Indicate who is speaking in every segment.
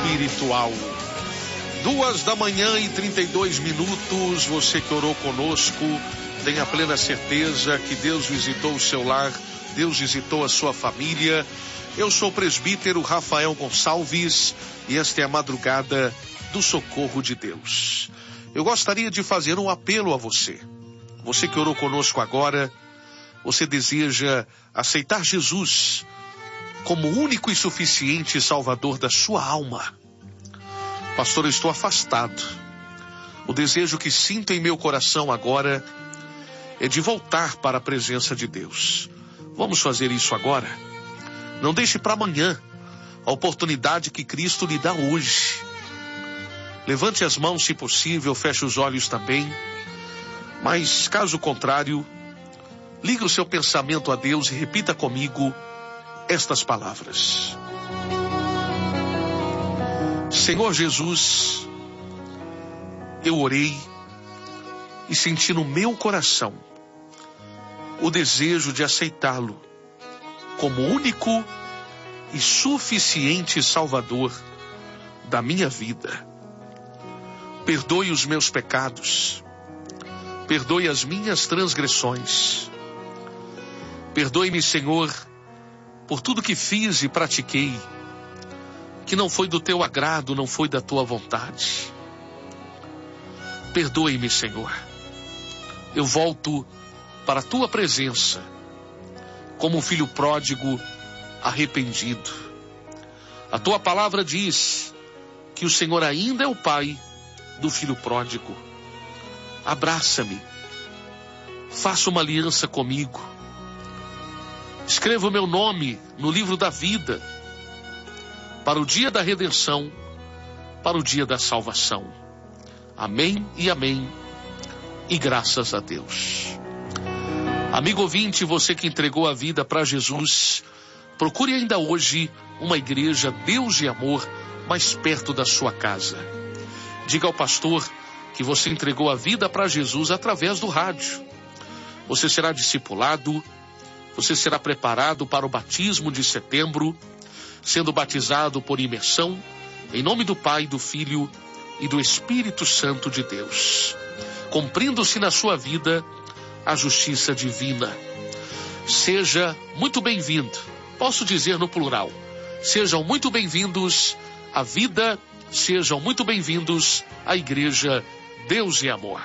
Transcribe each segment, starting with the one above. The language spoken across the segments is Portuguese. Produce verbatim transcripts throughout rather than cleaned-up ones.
Speaker 1: espiritual. Duas da manhã e trinta e dois minutos, você que orou conosco, tenha plena certeza que Deus visitou o seu lar, Deus visitou a sua família. Eu sou o presbítero Rafael Gonçalves e esta é a madrugada do socorro de Deus. Eu gostaria de fazer um apelo a você. Você que orou conosco agora, você deseja aceitar Jesus como único e suficiente Salvador da sua alma. Pastor, eu estou afastado. O desejo que sinto em meu coração agora é de voltar para a presença de Deus. Vamos fazer isso agora? Não deixe para amanhã a oportunidade que Cristo lhe dá hoje. Levante as mãos se possível, feche os olhos também. Mas, caso contrário, ligue o seu pensamento a Deus e repita comigo estas palavras. Senhor Jesus, eu orei e senti no meu coração o desejo de aceitá-lo como único e suficiente Salvador da minha vida. Perdoe os meus pecados, perdoe as minhas transgressões. Perdoe-me, Senhor, por tudo que fiz e pratiquei, que não foi do teu agrado, não foi da tua vontade. Perdoe-me, Senhor. Eu volto para a tua presença, como um filho pródigo arrependido. A tua palavra diz que o Senhor ainda é o pai do filho pródigo. Abraça-me, faça uma aliança comigo. Escreva o meu nome no livro da vida, para o dia da redenção, para o dia da salvação. Amém e amém, e graças a Deus. Amigo ouvinte, você que entregou a vida para Jesus, procure ainda hoje uma igreja Deus e Amor mais perto da sua casa. Diga ao pastor que você entregou a vida para Jesus através do rádio. Você será discipulado, você será preparado para o batismo de setembro, sendo batizado por imersão, em nome do Pai, do Filho e do Espírito Santo de Deus, cumprindo-se na sua vida a justiça divina. Seja muito bem-vindo, posso dizer no plural, sejam muito bem-vindos à vida, sejam muito bem-vindos à Igreja Deus e Amor.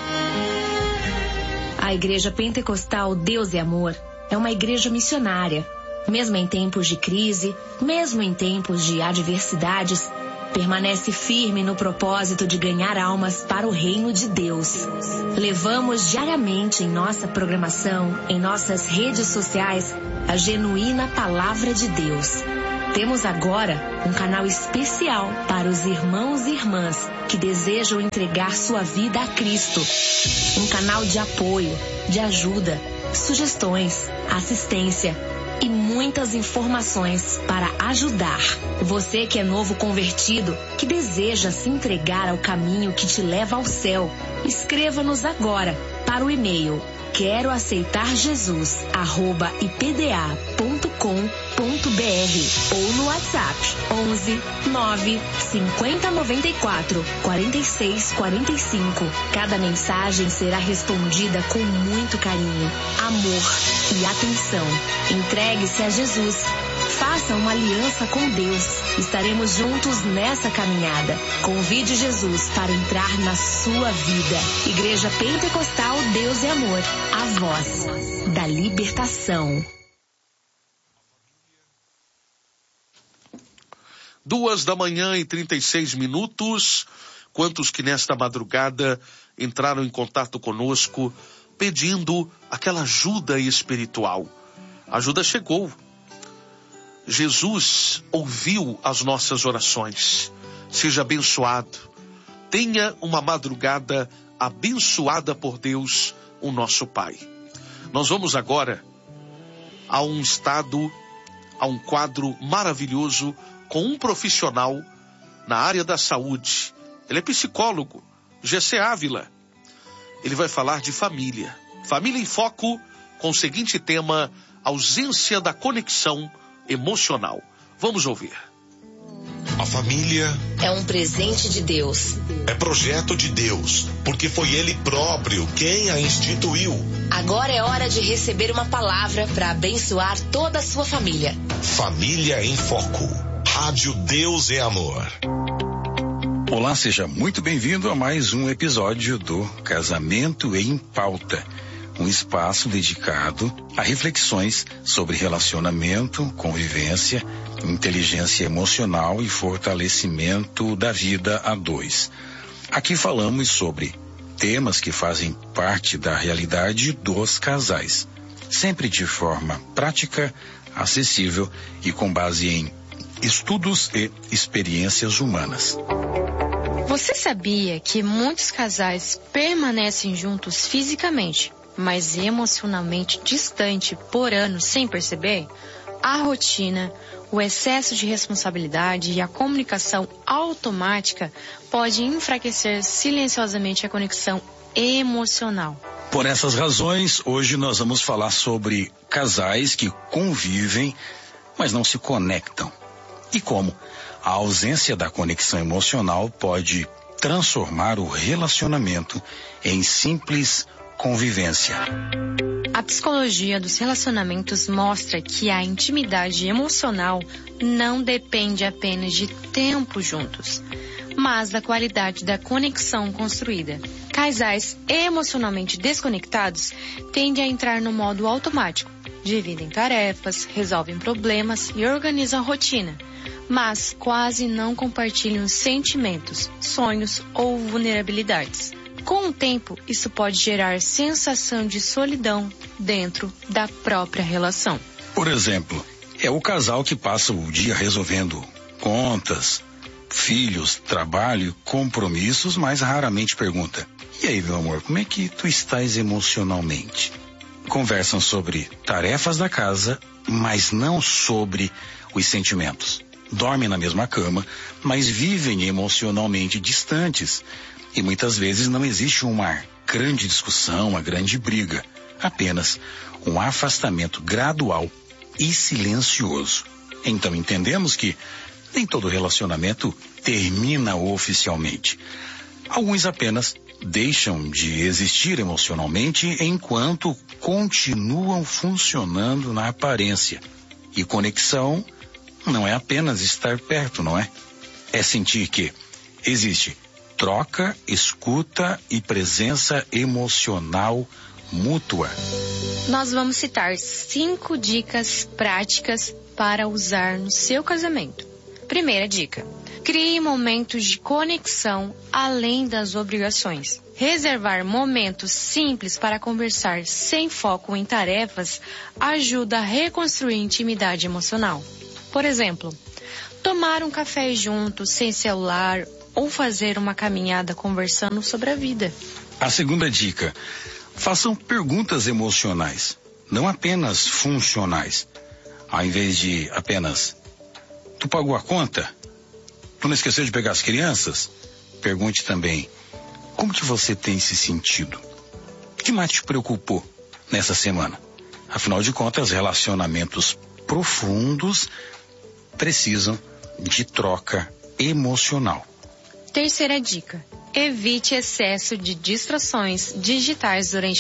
Speaker 2: A Igreja Pentecostal Deus e Amor é uma igreja missionária. Mesmo em tempos de crise, mesmo em tempos de adversidades, permanece firme no propósito de ganhar almas para o reino de Deus. Levamos diariamente em nossa programação, em nossas redes sociais, a genuína palavra de Deus. Temos agora um canal especial para os irmãos e irmãs que desejam entregar sua vida a Cristo. Um canal de apoio, de ajuda, sugestões, assistência e muitas informações para ajudar. Você que é novo convertido, que deseja se entregar ao caminho que te leva ao céu, escreva-nos agora para o e-mail quero aceitar Jesus arroba i p d a ponto com ponto b r ou no WhatsApp onze nove cinquenta noventa e quatro quarenta e seis quarenta e cinco. Cada mensagem será respondida com muito carinho, amor e atenção. Entregue-se a Jesus. Faça uma aliança com Deus. Estaremos juntos nessa caminhada. Convide Jesus para entrar na sua vida. Igreja Pentecostal Deus e Amor. A voz da libertação.
Speaker 1: Duas da manhã e trinta e seis minutos. Quantos que nesta madrugada entraram em contato conosco pedindo aquela ajuda espiritual? A ajuda chegou. Jesus ouviu as nossas orações. Seja abençoado. Tenha uma madrugada abençoada por Deus, o nosso Pai. Nós vamos agora a um estado, a um quadro maravilhoso com um profissional na área da saúde. Ele é psicólogo, G C Ávila. Ele vai falar de família. Família em Foco, com o seguinte tema: ausência da conexão emocional. Vamos ouvir.
Speaker 3: A família
Speaker 2: é um presente de Deus.
Speaker 3: É projeto de Deus, porque foi Ele próprio quem a instituiu.
Speaker 2: Agora é hora de receber uma palavra para abençoar toda a sua família.
Speaker 3: Família em Foco. Rádio Deus é Amor.
Speaker 4: Olá, seja muito bem-vindo a mais um episódio do Casamento em Pauta. Um espaço dedicado a reflexões sobre relacionamento, convivência, inteligência emocional e fortalecimento da vida a dois. Aqui falamos sobre temas que fazem parte da realidade dos casais, sempre de forma prática, acessível e com base em estudos e experiências humanas.
Speaker 5: Você sabia que muitos casais permanecem juntos fisicamente, mas emocionalmente distante por anos sem perceber? A rotina, o excesso de responsabilidade e a comunicação automática pode enfraquecer silenciosamente a conexão emocional.
Speaker 4: Por essas razões, hoje nós vamos falar sobre casais que convivem, mas não se conectam. E como a ausência da conexão emocional pode transformar o relacionamento em simples convivência.
Speaker 5: A psicologia dos relacionamentos mostra que a intimidade emocional não depende apenas de tempo juntos, mas da qualidade da conexão construída. Casais emocionalmente desconectados tendem a entrar no modo automático, dividem tarefas, resolvem problemas e organizam a rotina, mas quase não compartilham sentimentos, sonhos ou vulnerabilidades. Com o tempo, isso pode gerar sensação de solidão dentro da própria relação.
Speaker 4: Por exemplo, é o casal que passa o dia resolvendo contas, filhos, trabalho, compromissos, mas raramente pergunta: e aí, meu amor, como é que tu estás emocionalmente? Conversam sobre tarefas da casa, mas não sobre os sentimentos. Dormem na mesma cama, mas vivem emocionalmente distantes. E muitas vezes não existe uma grande discussão, uma grande briga. Apenas um afastamento gradual e silencioso. Então entendemos que nem todo relacionamento termina oficialmente. Alguns apenas deixam de existir emocionalmente enquanto continuam funcionando na aparência. E conexão não é apenas estar perto, não é? É sentir que existe troca, escuta e presença emocional mútua.
Speaker 5: Nós vamos citar cinco dicas práticas para usar no seu casamento. Primeira dica: crie momentos de conexão além das obrigações. Reservar momentos simples para conversar sem foco em tarefas ajuda a reconstruir intimidade emocional. Por exemplo, tomar um café juntos sem celular ou fazer uma caminhada conversando sobre a vida.
Speaker 4: A segunda dica: façam perguntas emocionais, não apenas funcionais. Ao invés de apenas: tu pagou a conta? Tu não esqueceu de pegar as crianças? Pergunte também: como que você tem se sentido? O que mais te preocupou nessa semana? Afinal de contas, relacionamentos profundos precisam de troca emocional.
Speaker 5: Terceira dica: evite excesso de distrações digitais durante